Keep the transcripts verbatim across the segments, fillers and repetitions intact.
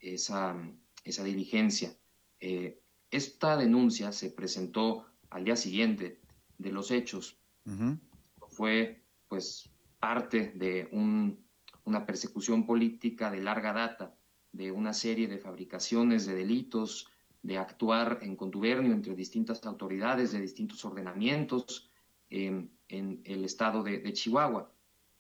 esa, esa diligencia. Eh, esta denuncia se presentó al día siguiente de los hechos. Uh-huh. Fue, pues, parte de un, una persecución política de larga data, de una serie de fabricaciones de delitos, de actuar en contubernio entre distintas autoridades de distintos ordenamientos eh, en el estado de, de Chihuahua,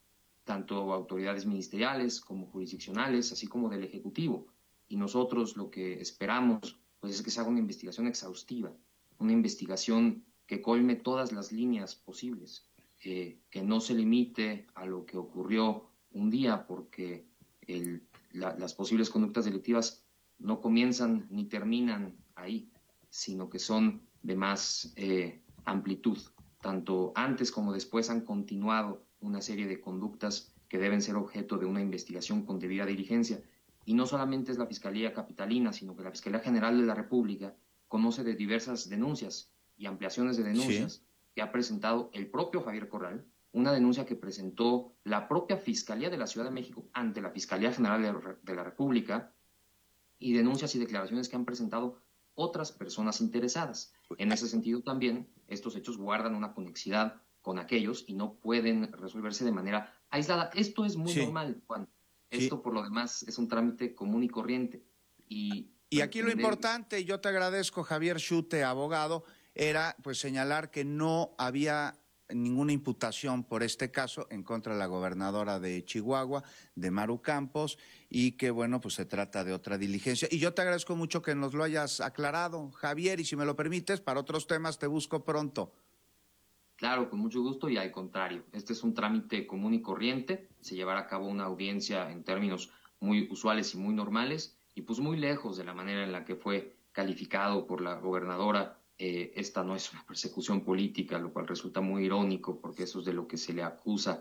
tanto autoridades ministeriales como jurisdiccionales, así como del Ejecutivo. Y nosotros lo que esperamos pues, es que se haga una investigación exhaustiva, una investigación que colme todas las líneas posibles, eh, que no se limite a lo que ocurrió un día, porque el, la, las posibles conductas delictivas no comienzan ni terminan ahí, sino que son de más eh, amplitud. Tanto antes como después han continuado una serie de conductas que deben ser objeto de una investigación con debida diligencia. Y no solamente es la Fiscalía Capitalina, sino que la Fiscalía General de la República conoce de diversas denuncias y ampliaciones de denuncias sí. que ha presentado el propio Javier Corral, una denuncia que presentó la propia Fiscalía de la Ciudad de México ante la Fiscalía General de, de la República, y denuncias y declaraciones que han presentado otras personas interesadas. En ese sentido también, estos hechos guardan una conexidad con aquellos y no pueden resolverse de manera aislada. Esto es muy sí. normal, Juan. Esto, sí. por lo demás, es un trámite común y corriente. Y, y aquí lo importante, yo te agradezco, Javier Schute, abogado, era pues señalar que no había ninguna imputación por este caso en contra de la gobernadora de Chihuahua, de Maru Campos, y que, bueno, pues se trata de otra diligencia. Y yo te agradezco mucho que nos lo hayas aclarado, Javier, y si me lo permites, para otros temas te busco pronto. Claro, con mucho gusto, y al contrario, este es un trámite común y corriente, se llevará a cabo una audiencia en términos muy usuales y muy normales, y pues muy lejos de la manera en la que fue calificado por la gobernadora. Eh, esta no es una persecución política, lo cual resulta muy irónico, porque eso es de lo que se le acusa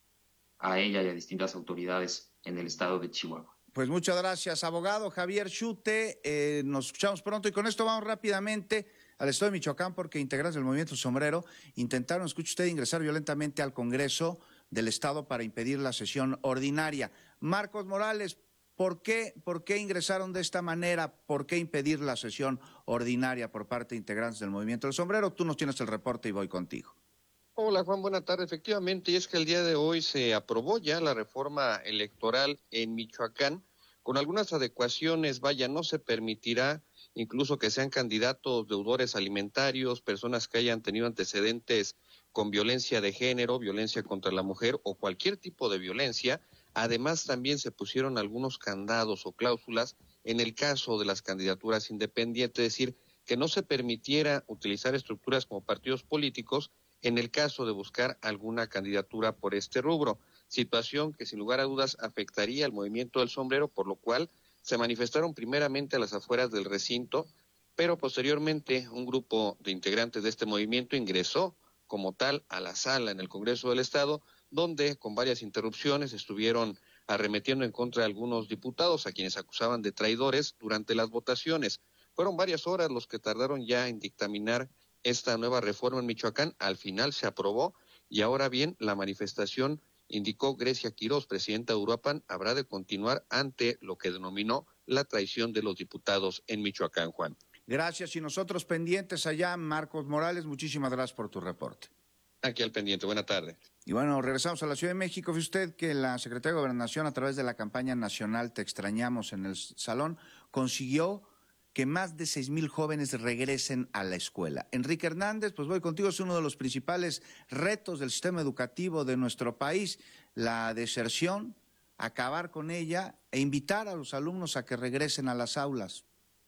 a ella y a distintas autoridades en el estado de Chihuahua. Pues muchas gracias, abogado Javier Schute, eh, nos escuchamos pronto, y con esto vamos rápidamente al estado de Michoacán, porque integrantes del Movimiento Sombrero intentaron, escuche usted, ingresar violentamente al Congreso del Estado para impedir la sesión ordinaria. Marcos Morales, ¿por qué, por qué ingresaron de esta manera? ¿Por qué impedir la sesión ordinaria por parte de integrantes del Movimiento del Sombrero? Tú nos tienes el reporte y voy contigo. Hola Juan, buena tarde. Efectivamente, y es que el día de hoy se aprobó ya la reforma electoral en Michoacán, con algunas adecuaciones. Vaya, no se permitirá incluso que sean candidatos deudores alimentarios, personas que hayan tenido antecedentes con violencia de género, violencia contra la mujer o cualquier tipo de violencia. Además, también se pusieron algunos candados o cláusulas en el caso de las candidaturas independientes, es decir, que no se permitiera utilizar estructuras como partidos políticos en el caso de buscar alguna candidatura por este rubro, situación que sin lugar a dudas afectaría al Movimiento del Sombrero, por lo cual se manifestaron primeramente a las afueras del recinto, pero posteriormente un grupo de integrantes de este movimiento ingresó como tal a la sala en el Congreso del Estado, donde con varias interrupciones estuvieron arremetiendo en contra de algunos diputados a quienes acusaban de traidores durante las votaciones. Fueron varias horas los que tardaron ya en dictaminar esta nueva reforma en Michoacán. Al final se aprobó y ahora bien, la manifestación, indicó Grecia Quirós, presidenta de Uruapan, habrá de continuar ante lo que denominó la traición de los diputados en Michoacán, Juan. Gracias, y nosotros pendientes allá, Marcos Morales, muchísimas gracias por tu reporte. Aquí al pendiente, buena tarde. Y bueno, regresamos a la Ciudad de México. Fue usted que la Secretaría de Gobernación, a través de la campaña nacional Te Extrañamos en el Salón, consiguió que más de seis mil jóvenes regresen a la escuela. Enrique Hernández, pues voy contigo, es uno de los principales retos del sistema educativo de nuestro país, la deserción, acabar con ella e invitar a los alumnos a que regresen a las aulas.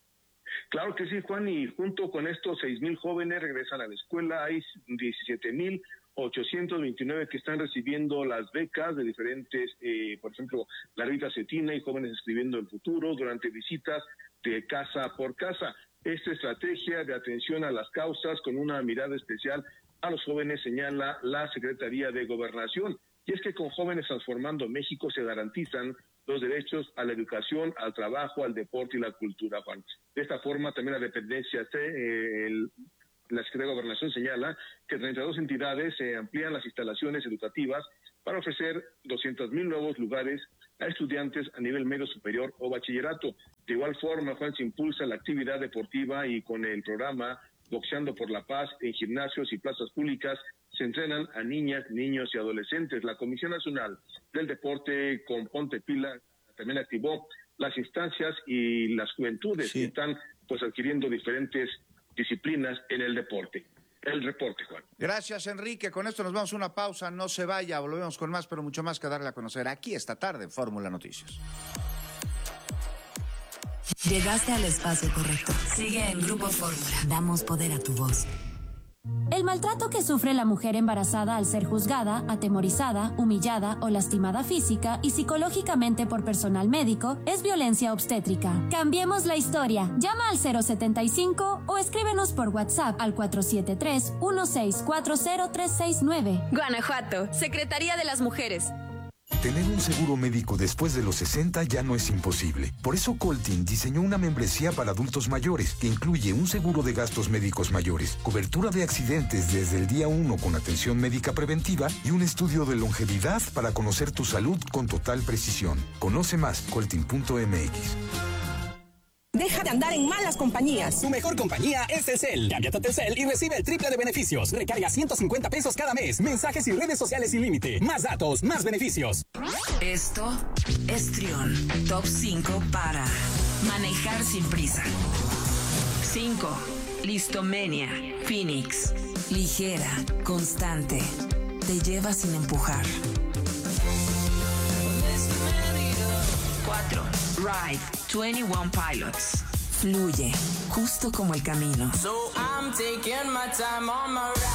Claro que sí, Juan, y junto con estos seis mil jóvenes regresan a la escuela, hay diecisiete mil ochocientos veintinueve que están recibiendo las becas de diferentes, eh, por ejemplo, la Rita Cetina y Jóvenes Escribiendo el Futuro, durante visitas de casa por casa. Esta estrategia de atención a las causas con una mirada especial a los jóvenes señala la Secretaría de Gobernación. Y es que con Jóvenes Transformando México se garantizan los derechos a la educación, al trabajo, al deporte y la cultura, Juan. De esta forma también la dependencia, eh, el, la Secretaría de Gobernación señala que treinta y dos entidades se eh, amplían las instalaciones educativas para ofrecer doscientos mil nuevos lugares a estudiantes a nivel medio superior o bachillerato. De igual forma, Juan, se impulsa la actividad deportiva y con el programa Boxeando por la Paz en gimnasios y plazas públicas se entrenan a niñas, niños y adolescentes. La Comisión Nacional del Deporte con Ponte Pila también activó las instancias y las juventudes sí. que están pues adquiriendo diferentes disciplinas en el deporte. El reporte, Juan. Gracias, Enrique. Con esto nos vamos a una pausa. No se vaya, volvemos con más, pero mucho más que darle a conocer aquí esta tarde en Fórmula Noticias. Llegaste al espacio correcto. Sigue en Grupo Fórmula. Damos poder a tu voz. El maltrato que sufre la mujer embarazada al ser juzgada, atemorizada, humillada o lastimada física y psicológicamente por personal médico es violencia obstétrica. Cambiemos la historia. Llama al cero setenta y cinco o escríbenos por WhatsApp al cuatro siete tres, uno seis cuatro cero tres seis nueve. Guanajuato, Secretaría de las Mujeres. Tener un seguro médico después de los sesenta ya no es imposible. Por eso Coltin diseñó una membresía para adultos mayores que incluye un seguro de gastos médicos mayores, cobertura de accidentes desde el día uno con atención médica preventiva y un estudio de longevidad para conocer tu salud con total precisión. Conoce más, coltin punto m x. Deja de andar en malas compañías. Tu mejor compañía es Telcel. Cámbiate a Telcel y recibe el triple de beneficios. Recarga ciento cincuenta pesos cada mes. Mensajes y redes sociales sin límite. Más datos, más beneficios. Esto es Trión. Top cinco para manejar sin prisa. cinco. Listomenia. Phoenix. Ligera, constante. Te lleva sin empujar. cuatro. Ride. veintiuno Pilots. Fluye, justo como el camino. So I'm taking my time on my ride.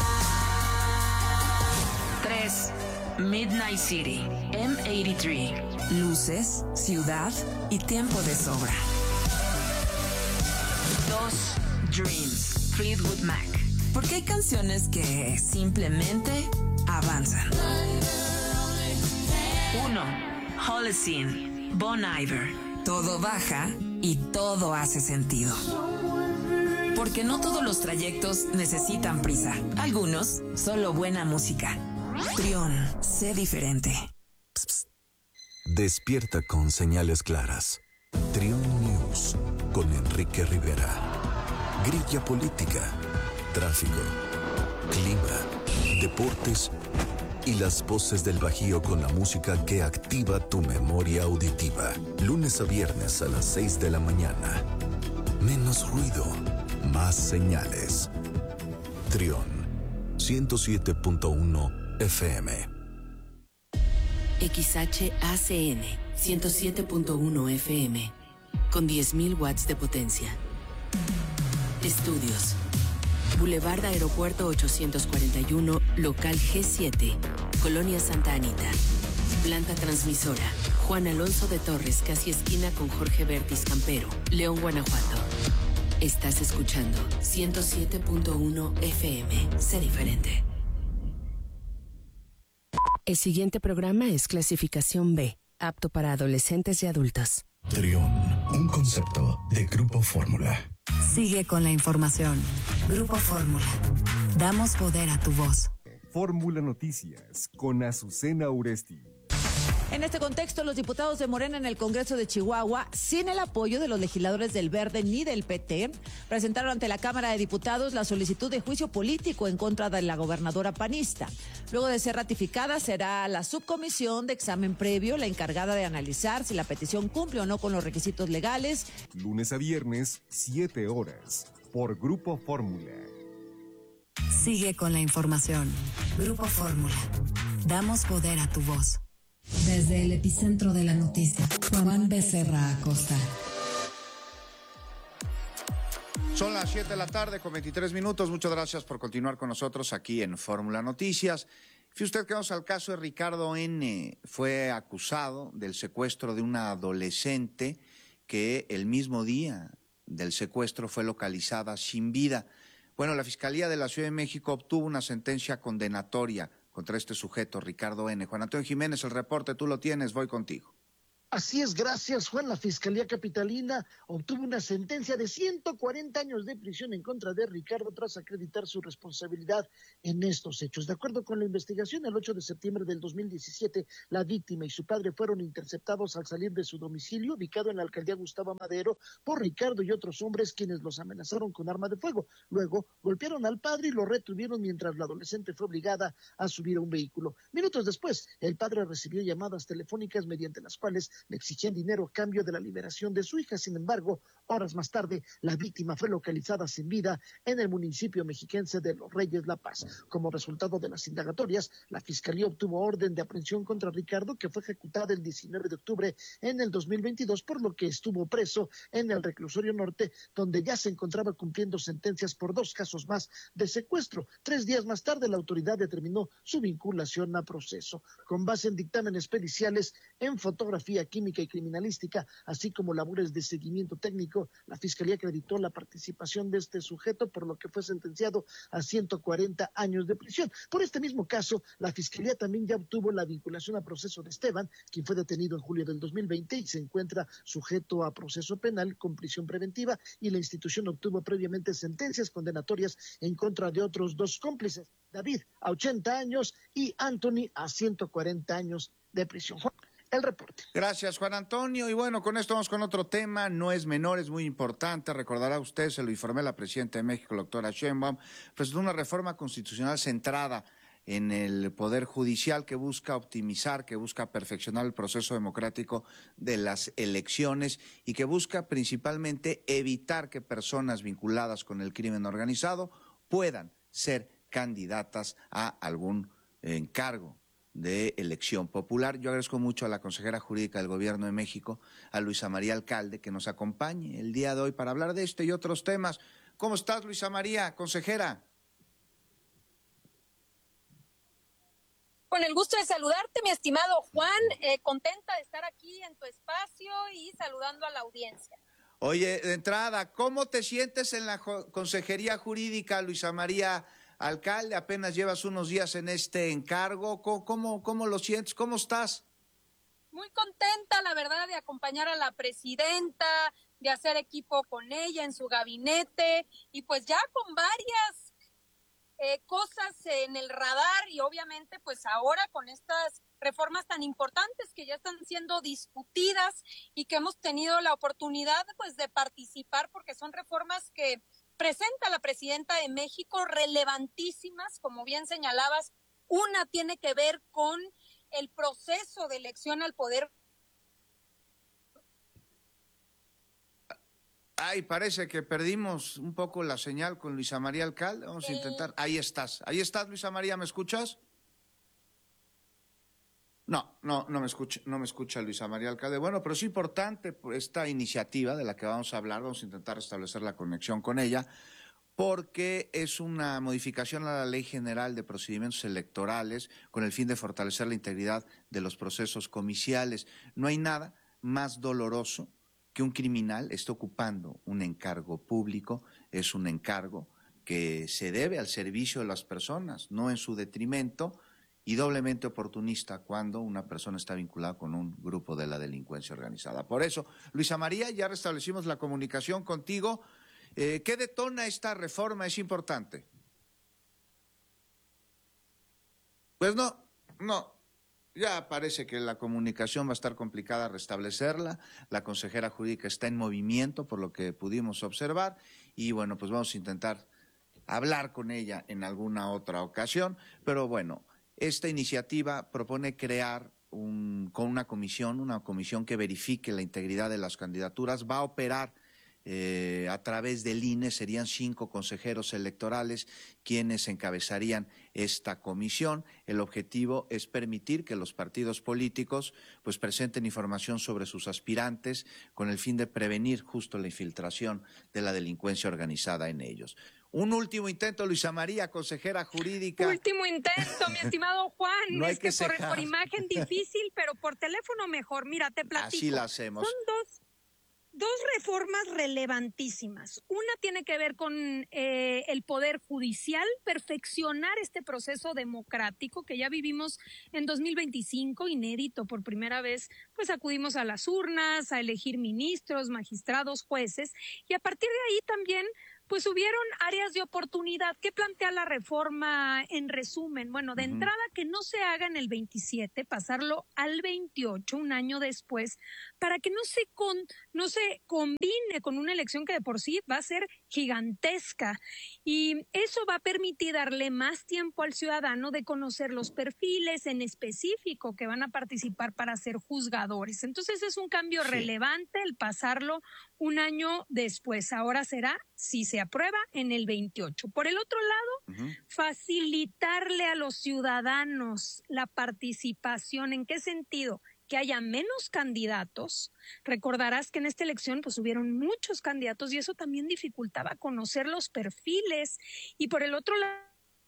tres. Midnight City. M ochenta y tres. Luces, ciudad y tiempo de sobra. dos. Dreams. Fleetwood Mac. Porque hay canciones que simplemente avanzan. uno. Holocene. Bon Iver. Todo baja y todo hace sentido. Porque no todos los trayectos necesitan prisa. Algunos, solo buena música. Trión, sé diferente. Psst, psst. Despierta con señales claras. Trión News con Enrique Rivera. Grilla política, tráfico, clima, deportes y las voces del Bajío con la música que activa tu memoria auditiva. Lunes a viernes a las seis de la mañana. Menos ruido, más señales. Trión, ciento siete punto uno F M. X H A C N, ciento siete punto uno F M, con diez mil watts de potencia. Estudios. Boulevard Aeropuerto ochocientos cuarenta y uno, local G siete, Colonia Santa Anita. Planta transmisora, Juan Alonso de Torres, casi esquina con Jorge Bertis Campero, León, Guanajuato. Estás escuchando ciento siete punto uno F M. Sé diferente. El siguiente programa es clasificación B, apto para adolescentes y adultos. Trión, un concepto de Grupo Fórmula. Sigue con la información. Grupo Fórmula. Damos poder a tu voz. Fórmula Noticias con Azucena Uresti. En este contexto, los diputados de Morena en el Congreso de Chihuahua, sin el apoyo de los legisladores del Verde ni del P T, presentaron ante la Cámara de Diputados la solicitud de juicio político en contra de la gobernadora panista. Luego de ser ratificada, será la subcomisión de examen previo la encargada de analizar si la petición cumple o no con los requisitos legales. Lunes a viernes, siete horas, por Grupo Fórmula. Sigue con la información. Grupo Fórmula. Damos poder a tu voz. Desde el epicentro de la noticia, Juan Becerra Acosta. Son las siete de la tarde con veintitrés minutos. Muchas gracias por continuar con nosotros aquí en Fórmula Noticias. Fíjese usted que vamos al caso de Ricardo N. Fue acusado del secuestro de una adolescente que el mismo día del secuestro fue localizada sin vida. Bueno, la Fiscalía de la Ciudad de México obtuvo una sentencia condenatoria contra este sujeto, Ricardo N. Juan Antonio Jiménez, el reporte, tú lo tienes, voy contigo. Así es, gracias, Juan. La Fiscalía Capitalina obtuvo una sentencia de ciento cuarenta años de prisión en contra de Ricardo tras acreditar su responsabilidad en estos hechos. De acuerdo con la investigación, el ocho de septiembre del dos mil diecisiete, la víctima y su padre fueron interceptados al salir de su domicilio, ubicado en la alcaldía Gustavo Madero, por Ricardo y otros hombres quienes los amenazaron con arma de fuego. Luego, golpearon al padre y lo retuvieron mientras la adolescente fue obligada a subir a un vehículo. Minutos después, el padre recibió llamadas telefónicas mediante las cuales le exigían dinero a cambio de la liberación de su hija. Sin embargo, horas más tarde, la víctima fue localizada sin vida en el municipio mexiquense de Los Reyes La Paz. Como resultado de las indagatorias, la Fiscalía obtuvo orden de aprehensión contra Ricardo, que fue ejecutada el diecinueve de octubre en el dos mil veintidós, por lo que estuvo preso en el reclusorio norte, donde ya se encontraba cumpliendo sentencias por dos casos más de secuestro. Tres días más tarde, la autoridad determinó su vinculación a proceso. Con base en dictámenes periciales, en fotografía, química y criminalística, así como labores de seguimiento técnico, la Fiscalía acreditó la participación de este sujeto, por lo que fue sentenciado a ciento cuarenta años de prisión. Por este mismo caso, la Fiscalía también ya obtuvo la vinculación a proceso de Esteban, quien fue detenido en julio del dos mil veinte y se encuentra sujeto a proceso penal con prisión preventiva, y la institución obtuvo previamente sentencias condenatorias en contra de otros dos cómplices, David a ochenta años y Anthony a ciento cuarenta años de prisión. El reporte. Gracias, Juan Antonio. Y bueno, con esto vamos con otro tema. No es menor, es muy importante. Recordará usted, se lo informé la presidenta de México, la doctora Sheinbaum, presentó una reforma constitucional centrada en el Poder Judicial que busca optimizar, que busca perfeccionar el proceso democrático de las elecciones y que busca principalmente evitar que personas vinculadas con el crimen organizado puedan ser candidatas a algún encargo de elección popular. Yo agradezco mucho a la consejera jurídica del Gobierno de México, a Luisa María Alcalde, que nos acompañe el día de hoy para hablar de este y otros temas. ¿Cómo estás, Luisa María, consejera? Con el gusto de saludarte, mi estimado Juan, eh, contenta de estar aquí en tu espacio y saludando a la audiencia. Oye, de entrada, ¿cómo te sientes en la consejería jurídica, Luisa María Alcalde? Apenas llevas unos días en este encargo. ¿Cómo, cómo, cómo lo sientes? ¿Cómo estás? Muy contenta, la verdad, de acompañar a la presidenta, de hacer equipo con ella en su gabinete y pues ya con varias eh, cosas en el radar y obviamente pues ahora con estas reformas tan importantes que ya están siendo discutidas y que hemos tenido la oportunidad pues de participar porque son reformas que presenta la presidenta de México, relevantísimas, como bien señalabas. Una tiene que ver con el proceso de elección al poder. Ay, parece que perdimos un poco la señal con Luisa María Alcalde. Vamos a intentar. Ahí estás. Ahí estás, Luisa María, ¿me escuchas? No, no, no me escucha, no me escucha Luisa María Alcalde. Bueno, pero es importante esta iniciativa de la que vamos a hablar, vamos a intentar restablecer la conexión con ella, porque es una modificación a la Ley General de Procedimientos Electorales con el fin de fortalecer la integridad de los procesos comiciales. No hay nada más doloroso que un criminal esté ocupando un encargo público. Es un encargo que se debe al servicio de las personas, no en su detrimento, y doblemente oportunista cuando una persona está vinculada con un grupo de la delincuencia organizada. Por eso, Luisa María, ya restablecimos la comunicación contigo. Eh, ¿Qué detona esta reforma? Es importante. Pues no, no. Ya parece que la comunicación va a estar complicada restablecerla. La consejera jurídica está en movimiento, por lo que pudimos observar, y bueno, pues vamos a intentar hablar con ella en alguna otra ocasión, pero bueno, esta iniciativa propone crear un, con una comisión, una comisión que verifique la integridad de las candidaturas. Va a operar eh, a través del I N E, serían cinco consejeros electorales quienes encabezarían esta comisión. El objetivo es permitir que los partidos políticos pues presenten información sobre sus aspirantes con el fin de prevenir justo la infiltración de la delincuencia organizada en ellos. Un último intento, Luisa María, consejera jurídica. Último intento, mi estimado Juan. No hay es que, que por, por imagen difícil, pero por teléfono mejor. Mira, te platico. Así la hacemos. Son dos, dos reformas relevantísimas. Una tiene que ver con eh, el Poder Judicial, perfeccionar este proceso democrático que ya vivimos en dos mil veinticinco, inédito por primera vez, pues acudimos a las urnas, a elegir ministros, magistrados, jueces, y a partir de ahí también pues hubieron áreas de oportunidad. ¿Qué plantea la reforma en resumen? Bueno, de uh-huh. entrada que no se haga en el veintisiete, pasarlo al veintiocho, un año después, para que no se con, no se combine con una elección que de por sí va a ser gigantesca. Y eso va a permitir darle más tiempo al ciudadano de conocer los perfiles en específico que van a participar para ser juzgadores. Entonces es un cambio sí. relevante el pasarlo un año después. Ahora será, si se aprueba, en el veintiocho. Por el otro lado, uh-huh. facilitarle a los ciudadanos la participación. ¿En qué sentido? Que haya menos candidatos. Recordarás que en esta elección pues hubieron muchos candidatos y eso también dificultaba conocer los perfiles. Y por el otro lado,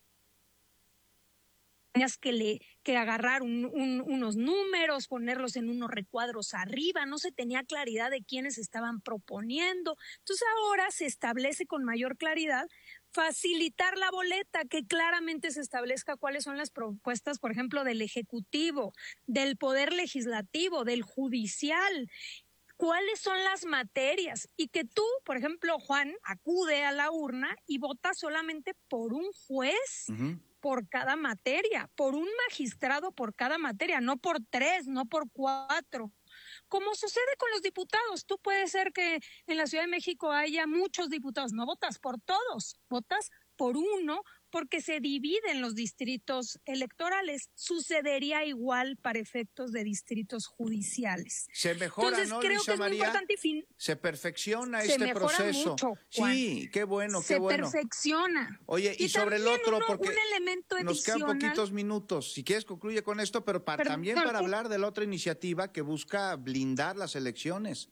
tenías que, le, que agarrar un, un, unos números, ponerlos en unos recuadros arriba, no se tenía claridad de quiénes estaban proponiendo. Entonces ahora se establece con mayor claridad facilitar la boleta, que claramente se establezca cuáles son las propuestas, por ejemplo, del Ejecutivo, del Poder Legislativo, del Judicial, cuáles son las materias, y que tú, por ejemplo, Juan, acude a la urna y vota solamente por un juez, uh-huh. por cada materia, por un magistrado por cada materia, no por tres, no por cuatro. Como sucede con los diputados, tú puedes ser que en la Ciudad de México haya muchos diputados, no votas por todos, votas por uno, porque se dividen los distritos electorales. Sucedería igual para efectos de distritos judiciales. Se mejora, Entonces, ¿no, creo Luisa que es María? muy importante y fin... Se perfecciona se este mejora proceso. Mucho, Juan. Sí, qué bueno, qué se bueno. Se perfecciona. Oye, y, y sobre el otro, uno, porque un elemento nos quedan poquitos minutos. Si quieres, concluye con esto, pero para, Perdón, también para hablar de la otra iniciativa que busca blindar las elecciones.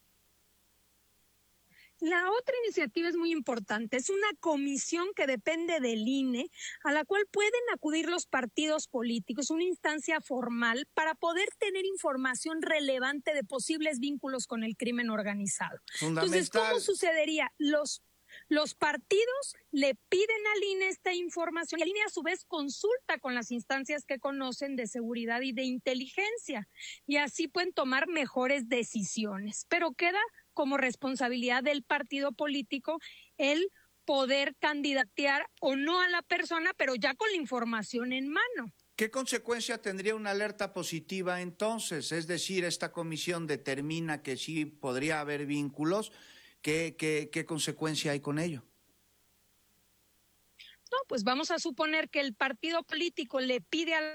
La otra iniciativa es muy importante, es una comisión que depende del I N E, a la cual pueden acudir los partidos políticos, una instancia formal para poder tener información relevante de posibles vínculos con el crimen organizado. Entonces, ¿cómo sucedería? Los Los partidos le piden al I N E esta información y el I N E a su vez consulta con las instancias que conocen de seguridad y de inteligencia y así pueden tomar mejores decisiones, pero queda como responsabilidad del partido político el poder candidatear o no a la persona, pero ya con la información en mano. ¿Qué consecuencia tendría una alerta positiva entonces? Es decir, esta comisión determina que sí podría haber vínculos. ¿Qué, qué, qué consecuencia hay con ello? No, pues vamos a suponer que el partido político le pide al...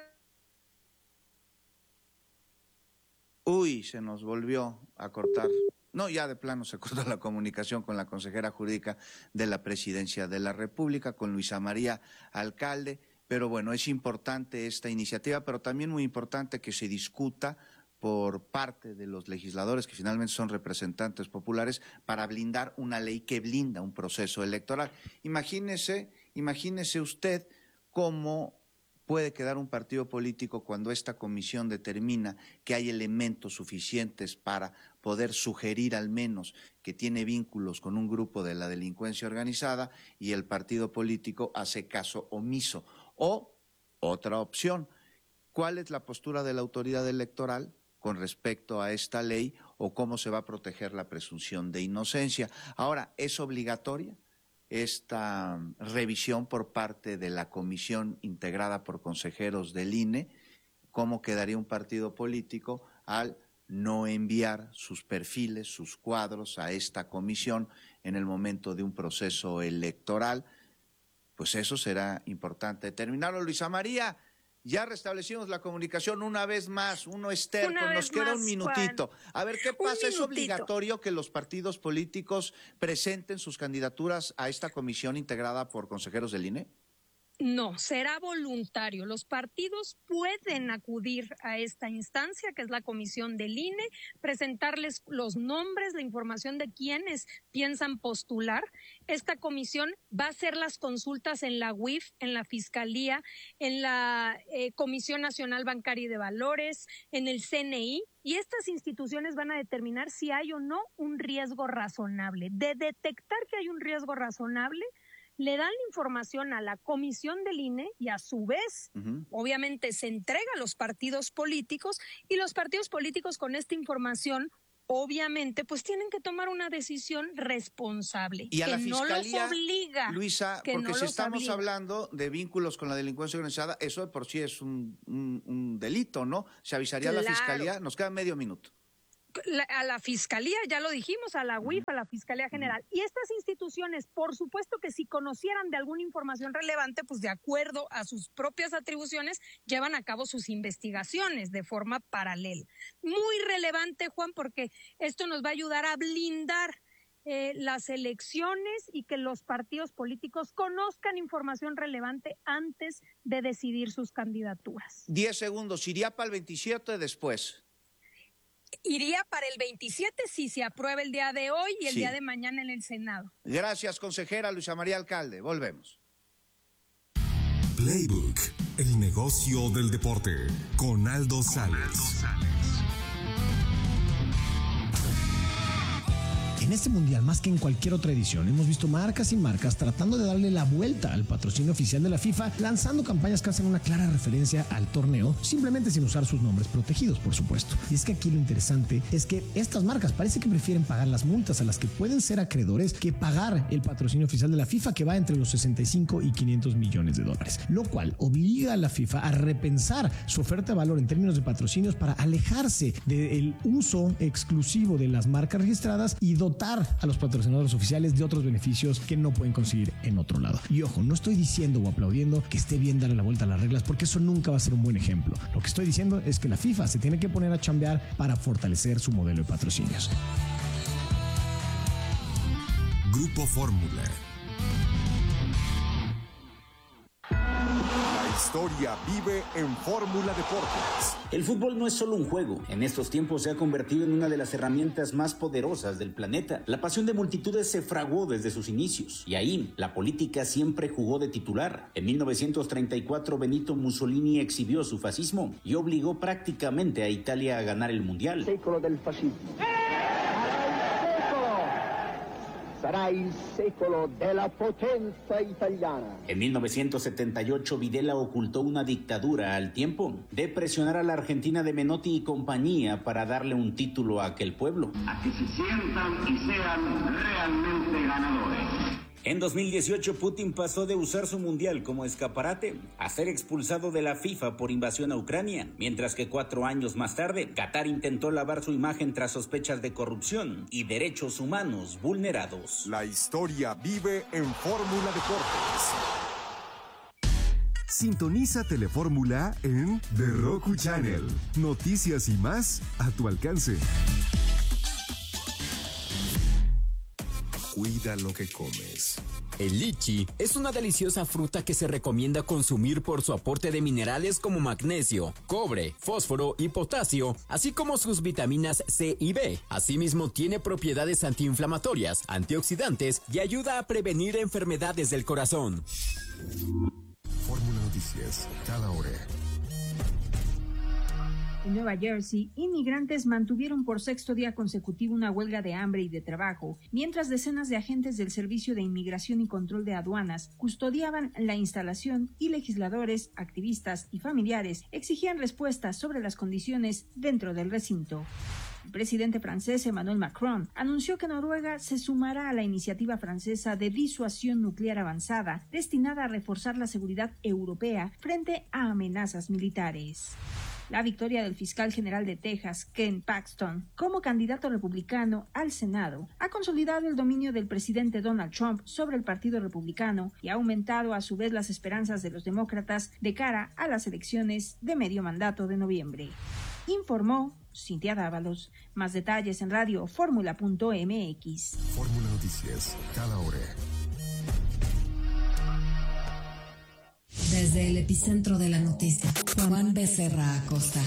Uy, se nos volvió a cortar. No, ya de plano se cortó la comunicación con la consejera jurídica de la Presidencia de la República, con Luisa María Alcalde. Pero bueno, es importante esta iniciativa, pero también muy importante que se discuta por parte de los legisladores, que finalmente son representantes populares, para blindar una ley que blinda un proceso electoral. Imagínese, imagínese usted cómo puede quedar un partido político cuando esta comisión determina que hay elementos suficientes para poder sugerir al menos que tiene vínculos con un grupo de la delincuencia organizada y el partido político hace caso omiso. O otra opción, ¿cuál es la postura de la autoridad electoral con respecto a esta ley o cómo se va a proteger la presunción de inocencia? Ahora, ¿es obligatoria esta revisión por parte de la comisión integrada por consejeros del I N E? ¿Cómo quedaría un partido político al no enviar sus perfiles, sus cuadros a esta comisión en el momento de un proceso electoral? Pues eso será importante determinarlo. Luisa María, ya restablecimos la comunicación una vez más, uno es terco, nos queda más, un minutito. Juan. A ver, ¿qué pasa? ¿Es obligatorio que los partidos políticos presenten sus candidaturas a esta comisión integrada por consejeros del I N E? No, será voluntario. Los partidos pueden acudir a esta instancia, que es la comisión del I N E, presentarles los nombres, la información de quienes piensan postular. Esta comisión va a hacer las consultas en la U I F, en la Fiscalía, en la eh, Comisión Nacional Bancaria y de Valores, en el C N I, y estas instituciones van a determinar si hay o no un riesgo razonable. De detectar que hay un riesgo razonable, le dan la información a la comisión del I N E y a su vez, uh-huh. obviamente, se entrega a los partidos políticos y los partidos políticos con esta información, obviamente, pues tienen que tomar una decisión responsable. Y a que la fiscalía, no los obliga. Luisa, que porque no si los estamos obliga. hablando de vínculos con la delincuencia organizada, eso de por sí es un, un, un delito, ¿no? Se avisaría claro. a la fiscalía, nos queda medio minuto. La, a la Fiscalía, ya lo dijimos, a la U I F, a la Fiscalía General. Y estas instituciones, por supuesto que si conocieran de alguna información relevante, pues de acuerdo a sus propias atribuciones, llevan a cabo sus investigaciones de forma paralela. Muy relevante, Juan, porque esto nos va a ayudar a blindar eh, las elecciones y que los partidos políticos conozcan información relevante antes de decidir sus candidaturas. Diez segundos, ¿iría para el veintisiete después? Iría para el veintisiete si se aprueba el día de hoy y el sí. día de mañana en el Senado. Gracias, consejera Luisa María Alcalde. Volvemos. Playbook, el negocio del deporte, con Aldo Sales. En este mundial, más que en cualquier otra edición, hemos visto marcas y marcas tratando de darle la vuelta al patrocinio oficial de la FIFA, lanzando campañas que hacen una clara referencia al torneo, simplemente sin usar sus nombres protegidos, por supuesto. Y es que aquí lo interesante es que estas marcas parece que prefieren pagar las multas a las que pueden ser acreedores que pagar el patrocinio oficial de la FIFA, que va entre los sesenta y cinco y quinientos millones de dólares, lo cual obliga a la FIFA a repensar su oferta de valor en términos de patrocinios para alejarse del uso exclusivo de las marcas registradas y dotar a los patrocinadores oficiales de otros beneficios que no pueden conseguir en otro lado. Y ojo, no estoy diciendo o aplaudiendo que esté bien darle la vuelta a las reglas, porque eso nunca va a ser un buen ejemplo. Lo que estoy diciendo es que la FIFA se tiene que poner a chambear para fortalecer su modelo de patrocinios. Grupo Fórmula. La historia vive en Fórmula Deportes. El fútbol no es solo un juego. En estos tiempos se ha convertido en una de las herramientas más poderosas del planeta. La pasión de multitudes se fraguó desde sus inicios. Y ahí, la política siempre jugó de titular. En mil novecientos treinta y cuatro, Benito Mussolini exhibió su fascismo y obligó prácticamente a Italia a ganar el Mundial. Secolo del fascismo. Sarà il secolo della potenza italiana. En mil novecientos setenta y ocho, Videla ocultó una dictadura al tiempo de presionar a la Argentina de Menotti y compañía para darle un título a aquel pueblo. A que se sientan y sean realmente ganadores. En dos mil dieciocho, Putin pasó de usar su mundial como escaparate a ser expulsado de la FIFA por invasión a Ucrania, mientras que cuatro años más tarde, Qatar intentó lavar su imagen tras sospechas de corrupción y derechos humanos vulnerados. La historia vive en Fórmula Deportes. Sintoniza Telefórmula en The Roku Channel. Noticias y más a tu alcance. Cuida lo que comes. El lichi es una deliciosa fruta que se recomienda consumir por su aporte de minerales como magnesio, cobre, fósforo y potasio, así como sus vitaminas C y B. Asimismo, tiene propiedades antiinflamatorias, antioxidantes y ayuda a prevenir enfermedades del corazón. Fórmula Noticias, cada hora. En Nueva Jersey, inmigrantes mantuvieron por sexto día consecutivo una huelga de hambre y de trabajo, mientras decenas de agentes del Servicio de Inmigración y Control de Aduanas custodiaban la instalación y legisladores, activistas y familiares exigían respuestas sobre las condiciones dentro del recinto. El presidente francés Emmanuel Macron anunció que Noruega se sumará a la iniciativa francesa de disuasión nuclear avanzada, destinada a reforzar la seguridad europea frente a amenazas militares. La victoria del fiscal general de Texas, Ken Paxton, como candidato republicano al Senado, ha consolidado el dominio del presidente Donald Trump sobre el Partido Republicano y ha aumentado a su vez las esperanzas de los demócratas de cara a las elecciones de medio mandato de noviembre. Informó Cintia Dávalos. Más detalles en radio fórmula punto m x. Fórmula Noticias, cada hora. Desde el epicentro de la noticia, Juan Becerra Acosta.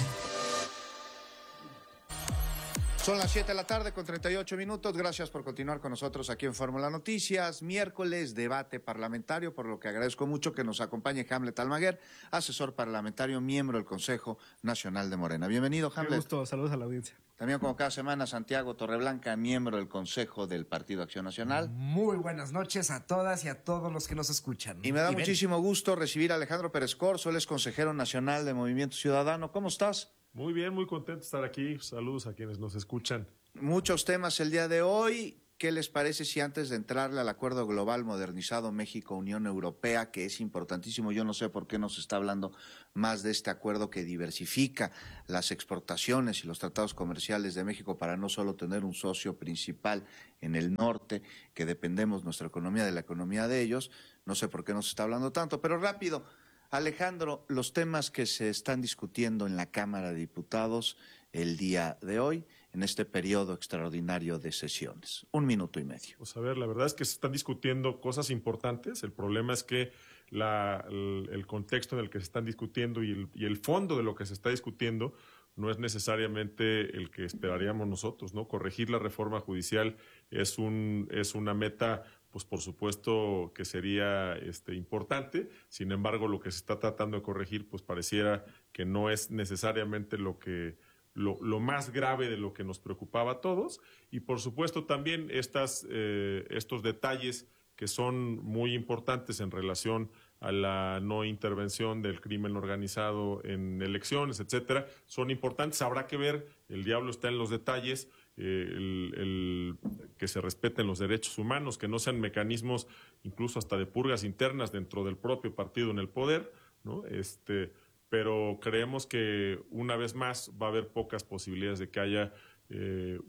Son las siete de la tarde con treinta y ocho minutos. Gracias por continuar con nosotros aquí en Fórmula Noticias. Miércoles, debate parlamentario, por lo que agradezco mucho que nos acompañe Hamlet Almaguer, asesor parlamentario, miembro del Consejo Nacional de Morena. Bienvenido, Hamlet. Qué gusto, saludos a la audiencia. También, como cada semana, Santiago Torreblanca, miembro del Consejo del Partido Acción Nacional. Muy buenas noches a todas y a todos los que nos escuchan. Y me da y muchísimo ven. gusto recibir a Alejandro Pérez Corzo, él es consejero nacional de Movimiento Ciudadano. ¿Cómo estás? Muy bien, muy contento de estar aquí. Saludos a quienes nos escuchan. Muchos temas el día de hoy. ¿Qué les parece si antes de entrarle al Acuerdo Global Modernizado México-Unión Europea, que es importantísimo, yo no sé por qué nos está hablando más de este acuerdo que diversifica las exportaciones y los tratados comerciales de México para no solo tener un socio principal en el norte, que dependemos nuestra economía de la economía de ellos? No sé por qué nos está hablando tanto, pero rápido. Alejandro, los temas que se están discutiendo en la Cámara de Diputados el día de hoy, en este periodo extraordinario de sesiones. Un minuto y medio. Pues a ver, la verdad es que se están discutiendo cosas importantes. El problema es que la, el, el contexto en el que se están discutiendo y el, y el fondo de lo que se está discutiendo no es necesariamente el que esperaríamos nosotros, ¿no? Corregir la reforma judicial es un es una meta, pues por supuesto que sería este importante. Sin embargo, lo que se está tratando de corregir, pues pareciera que no es necesariamente lo que Lo, lo más grave de lo que nos preocupaba a todos, y por supuesto también estas, eh, estos detalles que son muy importantes en relación a la no intervención del crimen organizado en elecciones, etcétera, son importantes. Habrá que ver, el diablo está en los detalles, eh, el, el, que se respeten los derechos humanos, que no sean mecanismos incluso hasta de purgas internas dentro del propio partido en el poder, ¿no? Este... pero creemos que una vez más va a haber pocas posibilidades de que haya eh,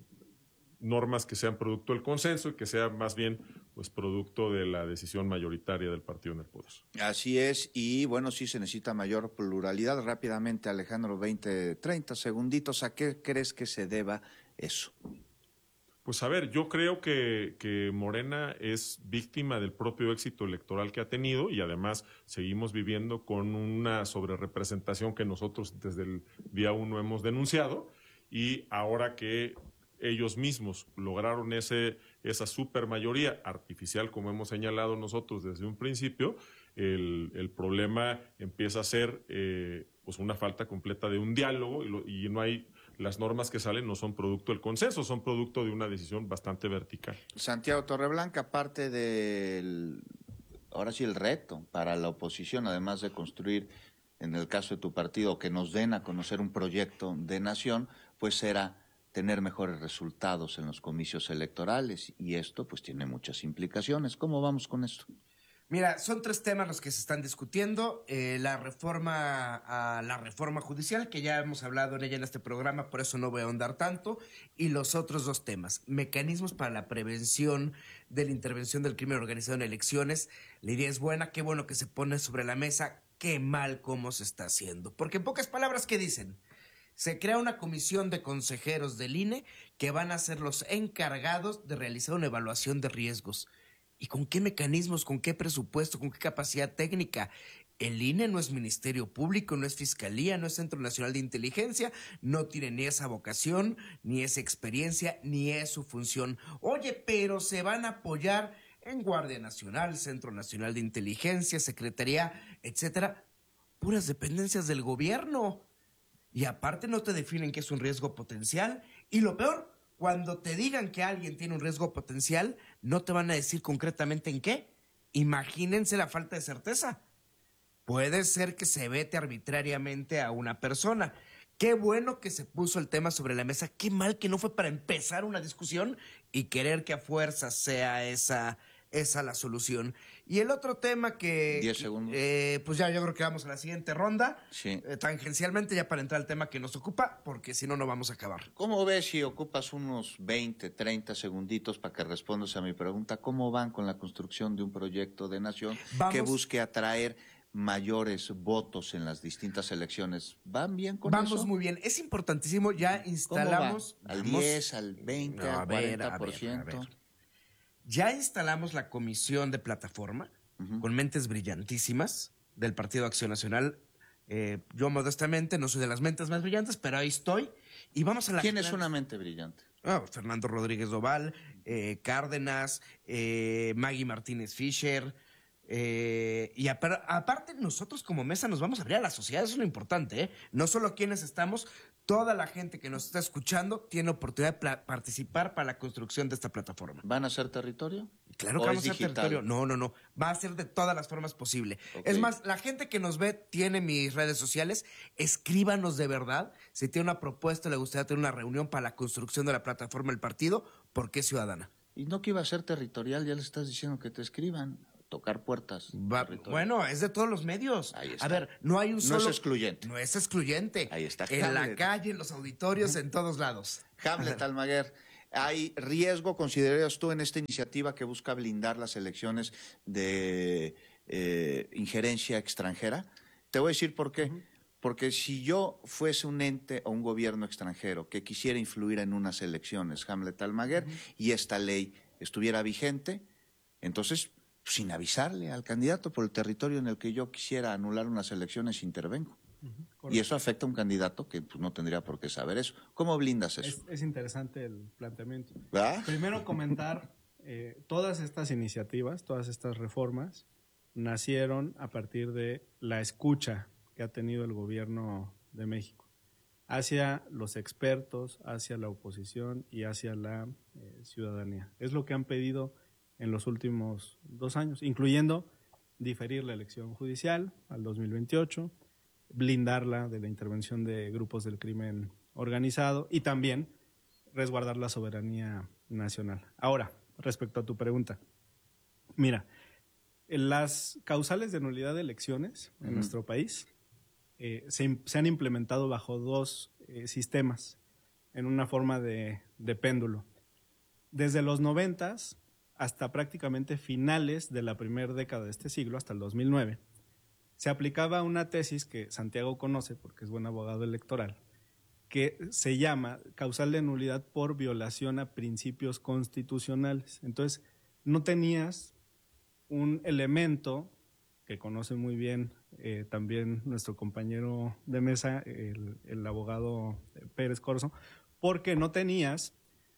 normas que sean producto del consenso y que sean más bien pues producto de la decisión mayoritaria del partido en el poder. Así es, y bueno, sí se necesita mayor pluralidad. Rápidamente, Alejandro, veinte, treinta segunditos, ¿a qué crees que se deba eso? Pues a ver, yo creo que, que Morena es víctima del propio éxito electoral que ha tenido y además seguimos viviendo con una sobrerepresentación que nosotros desde el día uno hemos denunciado, y ahora que ellos mismos lograron ese esa supermayoría artificial, como hemos señalado nosotros desde un principio, el, el problema empieza a ser eh, pues una falta completa de un diálogo y, lo, y no hay... Las normas que salen no son producto del consenso, son producto de una decisión bastante vertical. Santiago Torreblanca, parte del, ahora sí, el reto para la oposición, además de construir, en el caso de tu partido, que nos den a conocer un proyecto de nación, pues será tener mejores resultados en los comicios electorales, y esto pues tiene muchas implicaciones. ¿Cómo vamos con esto? Mira, son tres temas los que se están discutiendo. Eh, la reforma a la reforma judicial, que ya hemos hablado en ella en este programa, por eso no voy a ahondar tanto, y los otros dos temas, mecanismos para la prevención de la intervención del crimen organizado en elecciones. La idea es buena, qué bueno que se pone sobre la mesa, qué mal cómo se está haciendo. Porque en pocas palabras, ¿qué dicen? Se crea una comisión de consejeros del I N E que van a ser los encargados de realizar una evaluación de riesgos. ¿Y con qué mecanismos, con qué presupuesto, con qué capacidad técnica? El I N E no es Ministerio Público, no es Fiscalía, no es Centro Nacional de Inteligencia, no tiene ni esa vocación, ni esa experiencia, ni es su función. Oye, pero se van a apoyar en Guardia Nacional, Centro Nacional de Inteligencia, Secretaría, etcétera, puras dependencias del gobierno. Y aparte no te definen qué es un riesgo potencial. Y lo peor, cuando te digan que alguien tiene un riesgo potencial, no te van a decir concretamente en qué. Imagínense la falta de certeza. Puede ser que se vete arbitrariamente a una persona. Qué bueno que se puso el tema sobre la mesa. Qué mal que no fue para empezar una discusión y querer que a fuerza sea esa, esa la solución. Y el otro tema que... Diez segundos. Eh, pues ya yo creo que vamos a la siguiente ronda. Sí. Eh, tangencialmente ya para entrar al tema que nos ocupa, porque si no, no vamos a acabar. ¿Cómo ves si ocupas unos veinte, treinta segunditos para que respondas a mi pregunta? ¿Cómo van con la construcción de un proyecto de nación vamos. que busque atraer mayores votos en las distintas elecciones? ¿Van bien con Vamos eso? Vamos muy bien. Es importantísimo. Ya instalamos... ¿Cómo va? ¿Al vamos, diez, al veinte, no, al cuarenta por ciento? A ver, a ver. Ya instalamos la comisión de plataforma uh-huh. con mentes brillantísimas, del Partido Acción Nacional. Eh, yo modestamente no soy de las mentes más brillantes, pero ahí estoy. Y vamos a la ¿Quién es una mente brillante? Ah, Fernando Rodríguez Doval, eh, Cárdenas, eh, Maggie Martínez Fisher. Eh, y apar- aparte nosotros como mesa nos vamos a abrir a la sociedad, eso es lo importante, ¿eh? No solo quienes estamos, toda la gente que nos está escuchando tiene oportunidad de pla- participar para la construcción de esta plataforma. ¿Van a ser territorio? Claro ¿O que vamos es a ser digital? territorio. No, no, no. Va a ser de todas las formas posible. Ok. Es más, la gente que nos ve tiene mis redes sociales. Escríbanos de verdad. Si tiene una propuesta, le gustaría tener una reunión para la construcción de la plataforma del partido, porque es ciudadana. Y no que iba a ser territorial, ya le estás diciendo que te escriban, tocar puertas. Va- bueno, es de todos los medios. A ver, no hay un No solo... es excluyente. No es excluyente. Ahí está. En la Hamlet. calle, en los auditorios, en todos lados. Hamlet Almaguer, ¿hay riesgo, considerarías tú, en esta iniciativa que busca blindar las elecciones de eh, injerencia extranjera? Te voy a decir por qué. Porque si yo fuese un ente o un gobierno extranjero que quisiera influir en unas elecciones, Hamlet Almaguer, y esta ley estuviera vigente, entonces, sin avisarle al candidato por el territorio en el que yo quisiera anular unas elecciones, intervengo. Y eso afecta a un candidato que pues, no tendría por qué saber eso. ¿Cómo blindas eso? Es, es interesante el planteamiento. ¿verdad? Primero comentar, eh, todas estas iniciativas, todas estas reformas, nacieron a partir de la escucha que ha tenido el gobierno de México hacia los expertos, hacia la oposición y hacia la eh, ciudadanía. Es lo que han pedido en los últimos dos años, incluyendo diferir la elección judicial al dos mil veintiocho, blindarla de la intervención de grupos del crimen organizado y también resguardar la soberanía nacional. Ahora, respecto a tu pregunta, mira, las causales de nulidad de elecciones en Ujú. nuestro país eh, se, im- se han implementado bajo dos eh, sistemas en una forma de, de péndulo. Desde los noventas hasta prácticamente finales de la primera década de este siglo, hasta el dos mil nueve, se aplicaba una tesis que Santiago conoce porque es buen abogado electoral, que se llama causal de nulidad por violación a principios constitucionales. Entonces, no tenías un elemento que conoce muy bien eh, también nuestro compañero de mesa, el, el abogado Pérez Corzo, porque no tenías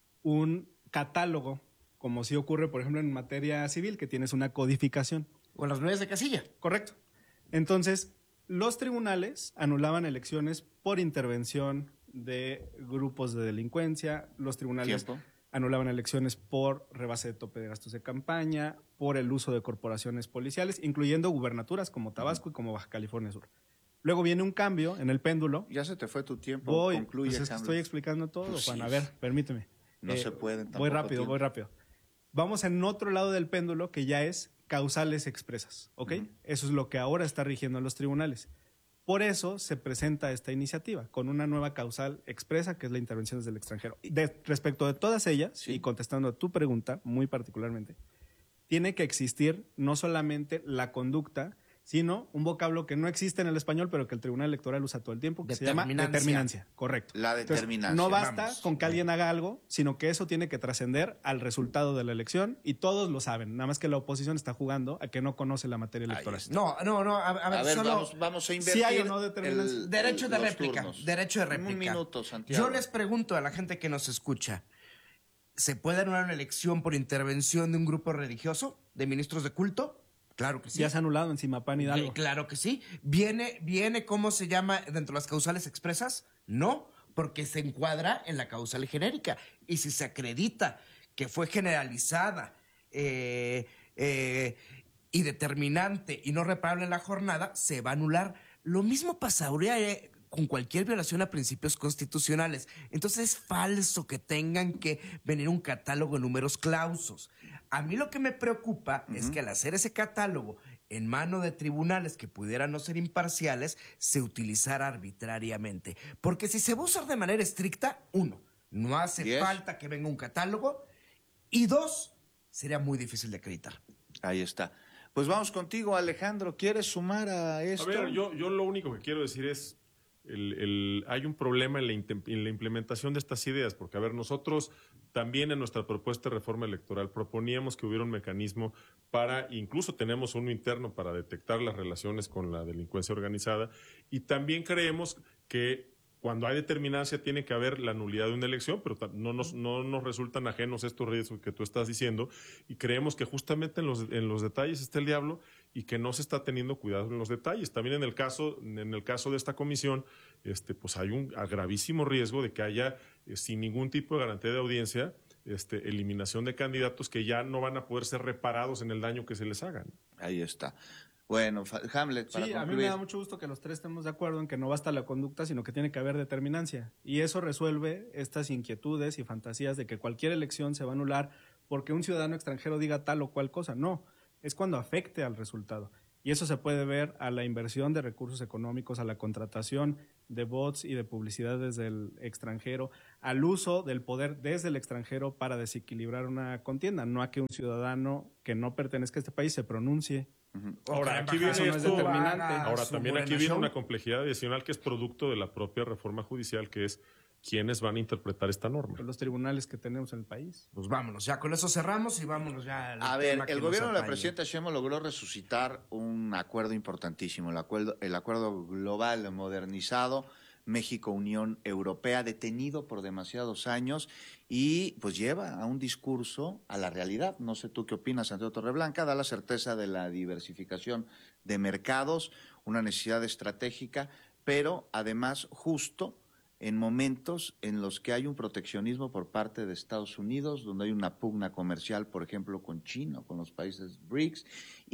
un catálogo, como sí ocurre, por ejemplo, en materia civil, que tienes una codificación. O las nueve de casilla. Correcto. Entonces, los tribunales anulaban elecciones por intervención de grupos de delincuencia, los tribunales Tiempo. anulaban elecciones por rebase de tope de gastos de campaña, por el uso de corporaciones policiales, incluyendo gubernaturas como Tabasco y como Baja California Sur. Luego viene un cambio en el péndulo. Ya se te fue tu tiempo, Voy, concluye, pues es que Hamlet. estoy explicando todo, Pues Juan. sí. A ver, permíteme. No se pueden Voy tampoco rápido, tiempo. voy rápido. Vamos en otro lado del péndulo que ya es causales expresas, ¿ok? Ujú. Eso es lo que ahora está rigiendo a los tribunales. Por eso se presenta esta iniciativa, con una nueva causal expresa, que es la intervención desde el extranjero. De- respecto de todas ellas, y contestando a tu pregunta muy particularmente, tiene que existir no solamente la conducta, sino un vocablo que no existe en el español, pero que el Tribunal Electoral usa todo el tiempo, que se llama Determinancia. determinancia. Correcto. La Entonces, determinancia. no basta Vamos. con que alguien haga algo, sino que eso tiene que trascender al resultado de la elección, y todos lo saben. Nada más que la oposición está jugando a que no conoce la materia electoral. No, no, no. A, a ver, A ver, solo... vamos, vamos a invertir ¿Sí hay o no determinancia? el- Derecho de los réplica. turnos. Derecho de En réplica. un minuto, Santiago. Yo les pregunto a la gente que nos escucha, ¿se puede anular una elección por intervención de un grupo religioso, de ministros de culto? Claro que sí. Ya se ha anulado en Simapán Hidalgo. Bien, claro que sí. ¿Viene, viene cómo se llama dentro de las causales expresas? No, porque se encuadra en la causal genérica. Y si se acredita que fue generalizada eh, eh, y determinante y no reparable en la jornada, se va a anular. Lo mismo pasaría eh, con cualquier violación a principios constitucionales. Entonces es falso que tengan que venir un catálogo de números clausos. A mí lo que me preocupa es que al hacer ese catálogo en mano de tribunales que pudieran no ser imparciales, se utilizara arbitrariamente. Porque si se va a usar de manera estricta, uno, no hace Diez. falta que venga un catálogo, y dos, sería muy difícil de acreditar. Ahí está. Pues vamos contigo, Alejandro. ¿Quieres sumar a esto? A ver, yo, yo lo único que quiero decir es, el, el, hay un problema en la, en la implementación de estas ideas, porque, a ver, nosotros también en nuestra propuesta de reforma electoral proponíamos que hubiera un mecanismo para, incluso tenemos uno interno para detectar las relaciones con la delincuencia organizada, y también creemos que cuando hay determinancia tiene que haber la nulidad de una elección, pero no nos, no nos resultan ajenos estos riesgos que tú estás diciendo, y creemos que justamente en los, en los detalles está el diablo y que no se está teniendo cuidado en los detalles. También en el caso, en el caso de esta comisión, este, pues hay un gravísimo riesgo de que haya, eh, sin ningún tipo de garantía de audiencia, este, eliminación de candidatos que ya no van a poder ser reparados en el daño que se les hagan. Ahí está. Bueno, Hamlet, para sí, concluir. a mí me da mucho gusto que los tres estemos de acuerdo en que no basta la conducta, sino que tiene que haber determinancia. Y eso resuelve estas inquietudes y fantasías de que cualquier elección se va a anular porque un ciudadano extranjero diga tal o cual cosa. No, es cuando afecte al resultado. Y eso se puede ver a la inversión de recursos económicos, a la contratación de bots y de publicidad desde el extranjero, al uso del poder desde el extranjero para desequilibrar una contienda, no a que un ciudadano que no pertenezca a este país se pronuncie. Uh-huh. Ahora, aquí viene no esto, es ahora también aquí viene una complejidad adicional que es producto de la propia reforma judicial, que es quiénes van a interpretar esta norma. Los tribunales que tenemos en el país. Pues vámonos, ya con eso cerramos y vámonos ya al A ver, tema que el nos gobierno de la atañe. presidenta Sheinbaum logró resucitar un acuerdo importantísimo, el acuerdo, el acuerdo global modernizado México-Unión Europea, detenido por demasiados años y pues lleva a un discurso a la realidad. No sé tú qué opinas, Santiago Torreblanca, da la certeza de la diversificación de mercados, una necesidad estratégica, pero además justo en momentos en los que hay un proteccionismo por parte de Estados Unidos, donde hay una pugna comercial, por ejemplo, con China, con los países BRICS,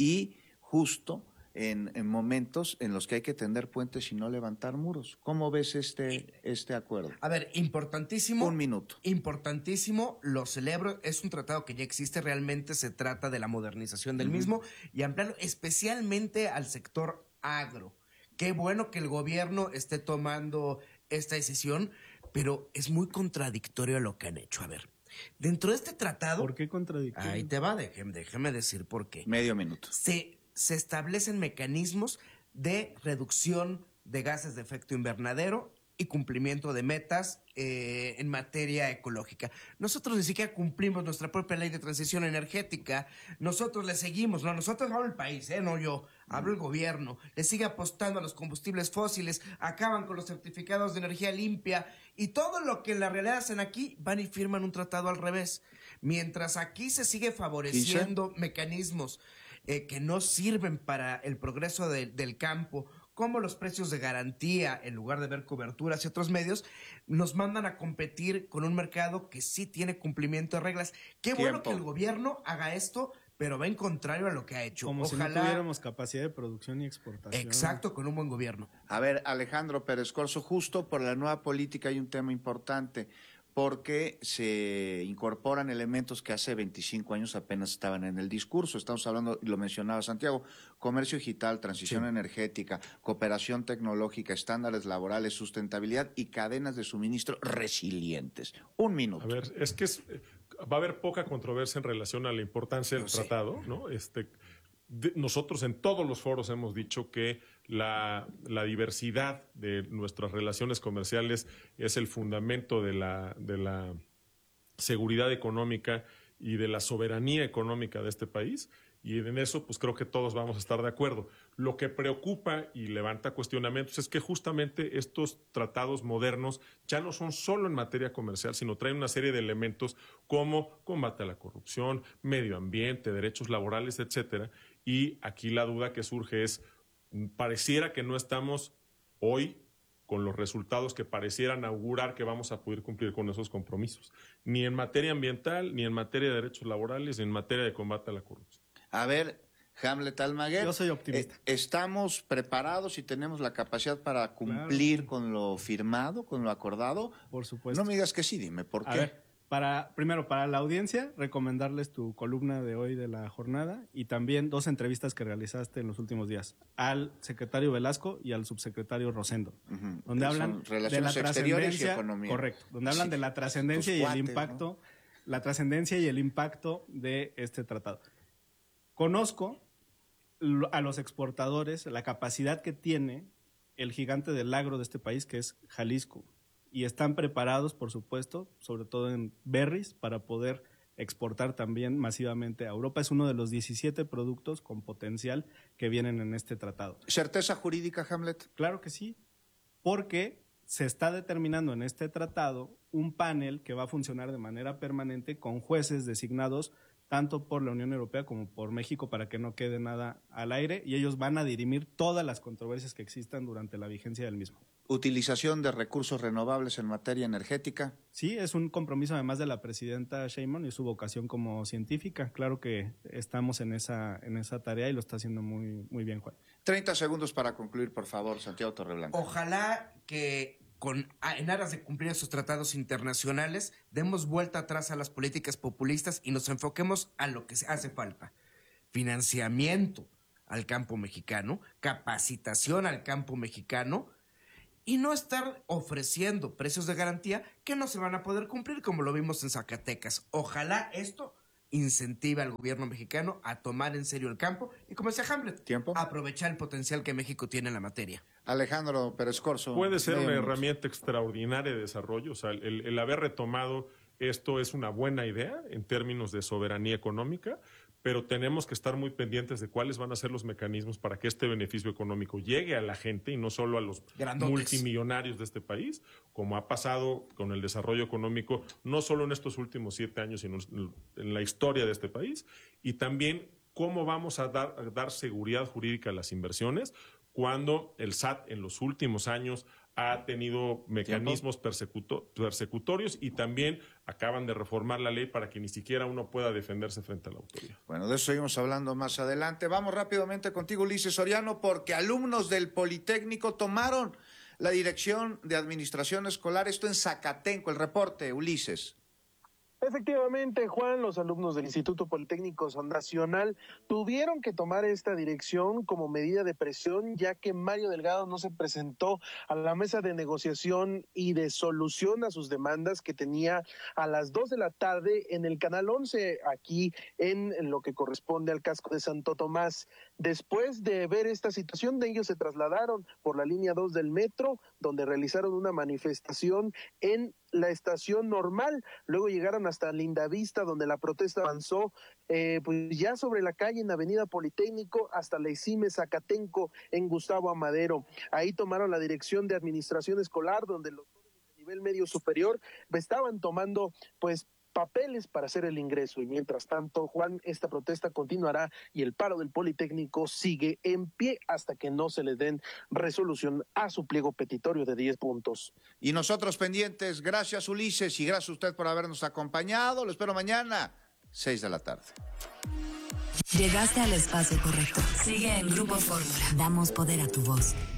y justo En, en momentos en los que hay que tender puentes y no levantar muros. ¿Cómo ves este, este acuerdo? A ver, importantísimo. Un minuto. Importantísimo, lo celebro, es un tratado que ya existe, realmente se trata de la modernización del uh-huh. mismo y ampliarlo especialmente al sector agro. Qué bueno que el gobierno esté tomando esta decisión, pero es muy contradictorio lo que han hecho. A ver, dentro de este tratado... ¿Por qué contradictorio? Ahí te va, déjeme, déjeme decir por qué. Medio minuto. Se... se establecen mecanismos de reducción de gases de efecto invernadero y cumplimiento de metas eh, en materia ecológica. Nosotros ni siquiera cumplimos nuestra propia ley de transición energética. Nosotros le seguimos, no, nosotros hablo el país, eh, no yo, hablo el gobierno. Le sigue apostando a los combustibles fósiles, acaban con los certificados de energía limpia y todo lo que en la realidad hacen aquí, van y firman un tratado al revés. Mientras aquí se sigue favoreciendo ¿Sí? mecanismos Eh, que no sirven para el progreso de, del campo, como los precios de garantía, en lugar de ver coberturas y otros medios, nos mandan a competir con un mercado que sí tiene cumplimiento de reglas. Qué Tiempo. bueno que el gobierno haga esto, pero va en contrario a lo que ha hecho. Como Ojalá... si no tuviéramos capacidad de producción y exportación. Exacto, con un buen gobierno. A ver, Alejandro Pérez Corzo, justo por la nueva política hay un tema importante, porque se incorporan elementos que hace veinticinco años apenas estaban en el discurso. Estamos hablando, lo mencionaba Santiago, comercio digital, transición sí. energética, cooperación tecnológica, estándares laborales, sustentabilidad y cadenas de suministro resilientes. Un minuto. A ver, es que es, va a haber poca controversia en relación a la importancia del no sé. tratado, ¿no? Este, de, nosotros en todos los foros hemos dicho que La, la diversidad de nuestras relaciones comerciales es el fundamento de la, de la seguridad económica y de la soberanía económica de este país, y en eso pues creo que todos vamos a estar de acuerdo. Lo que preocupa y levanta cuestionamientos es que justamente estos tratados modernos ya no son solo en materia comercial, sino traen una serie de elementos como combate a la corrupción, medio ambiente, derechos laborales, etcétera, y aquí la duda que surge es pareciera que no estamos hoy con los resultados que parecieran augurar que vamos a poder cumplir con esos compromisos, ni en materia ambiental, ni en materia de derechos laborales, ni en materia de combate a la corrupción. A ver, Hamlet Almaguer, yo soy optimista. Eh, ¿Estamos preparados y tenemos la capacidad para cumplir claro. con lo firmado, con lo acordado? Por supuesto. No me digas que sí, dime por a qué. Ver. Para, primero, para la audiencia, recomendarles tu columna de hoy de la jornada y también dos entrevistas que realizaste en los últimos días, al secretario Velasco y al subsecretario Rosendo, uh-huh. donde Son hablan de la trascendencia, y economía. Correcto, donde hablan sí. de la trascendencia y cuates, el impacto, ¿no? la trascendencia y el impacto de este tratado. Conozco a los exportadores, la capacidad que tiene el gigante del agro de este país, que es Jalisco. Y están preparados, por supuesto, sobre todo en berries, para poder exportar también masivamente a Europa. Es uno de los diecisiete productos con potencial que vienen en este tratado. ¿Certeza jurídica, Hamlet? Claro que sí, porque se está determinando en este tratado un panel que va a funcionar de manera permanente con jueces designados tanto por la Unión Europea como por México para que no quede nada al aire, y ellos van a dirimir todas las controversias que existan durante la vigencia del mismo. ¿Utilización de recursos renovables en materia energética? Sí, es un compromiso además de la presidenta Sheinbaum y su vocación como científica. Claro que estamos en esa en esa tarea y lo está haciendo muy, muy bien, Juan. treinta segundos para concluir, por favor, Santiago Torreblanca. Ojalá que con, en aras de cumplir esos tratados internacionales, demos vuelta atrás a las políticas populistas y nos enfoquemos a lo que hace falta. Financiamiento al campo mexicano, capacitación al campo mexicano, y no estar ofreciendo precios de garantía que no se van a poder cumplir, como lo vimos en Zacatecas. Ojalá esto incentive al gobierno mexicano a tomar en serio el campo y, como decía Hamlet, ¿Tiempo? aprovechar el potencial que México tiene en la materia. Alejandro Pérez Corzo. Puede ser una minutos. herramienta extraordinaria de desarrollo. O sea, el, el haber retomado esto es una buena idea en términos de soberanía económica, pero tenemos que estar muy pendientes de cuáles van a ser los mecanismos para que este beneficio económico llegue a la gente y no solo a los Grandotes. multimillonarios de este país, como ha pasado con el desarrollo económico, no solo en estos últimos siete años, sino en la historia de este país, y también cómo vamos a dar, a dar seguridad jurídica a las inversiones cuando el S A T en los últimos años ha tenido mecanismos persecuto- persecutorios y también acaban de reformar la ley para que ni siquiera uno pueda defenderse frente a la autoridad. Bueno, de eso seguimos hablando más adelante. Vamos rápidamente contigo, Ulises Soriano, porque alumnos del Politécnico tomaron la dirección de administración escolar, esto en Zacatenco. El reporte, Ulises. Efectivamente, Juan, los alumnos del Instituto Politécnico Nacional tuvieron que tomar esta dirección como medida de presión, ya que Mario Delgado no se presentó a la mesa de negociación y de solución a sus demandas que tenía a las dos de la tarde en el Canal once, aquí en lo que corresponde al casco de Santo Tomás. Después de ver esta situación, de ellos se trasladaron por la línea dos del metro, donde realizaron una manifestación en la estación normal, luego llegaron hasta Lindavista, donde la protesta avanzó, eh, pues ya sobre la calle en Avenida Politécnico hasta la ICIME Zacatenco en Gustavo Amadero. Ahí tomaron la dirección de administración escolar, donde los de nivel medio superior estaban tomando pues papeles para hacer el ingreso, y mientras tanto, Juan, esta protesta continuará y el paro del Politécnico sigue en pie hasta que no se le den resolución a su pliego petitorio de diez puntos. Y nosotros pendientes, gracias Ulises y gracias a usted por habernos acompañado. Lo espero mañana, seis de la tarde. Llegaste al espacio correcto. Sigue en Grupo Fórmula. Damos poder a tu voz.